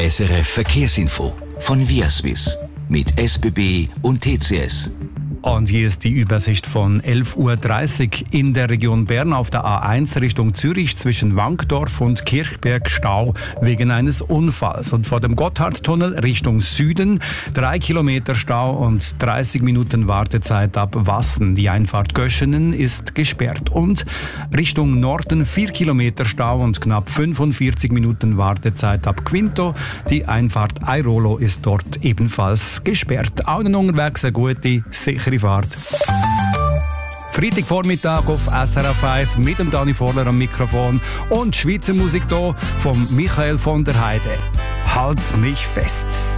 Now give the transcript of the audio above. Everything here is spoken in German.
SRF Verkehrsinfo von Viaswiss mit SBB und TCS. Und hier ist die Übersicht von 11.30 Uhr in der Region Bern auf der A1 Richtung Zürich zwischen Wankdorf und Kirchberg Stau wegen eines Unfalls. Und vor dem Gotthardtunnel Richtung Süden 3 Kilometer Stau und 30 Minuten Wartezeit ab Wassen. Die Einfahrt Göschenen ist gesperrt. Und Richtung Norden 4 Kilometer Stau und knapp 45 Minuten Wartezeit ab Quinto. Die Einfahrt Airolo ist dort ebenfalls gesperrt. Allen unterwegs eine gute, sichere Fahrt. Freitagvormittag auf SRF 1 mit dem Dani Vorler am Mikrofon und Schweizer Musik hier von Michael von der Heide. Halt mich fest.